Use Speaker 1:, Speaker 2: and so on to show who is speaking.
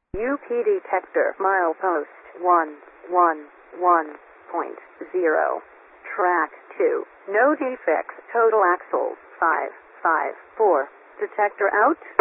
Speaker 1: UP detector milepost 111.0. Track 2. No defects. Total axles 554. Detector out.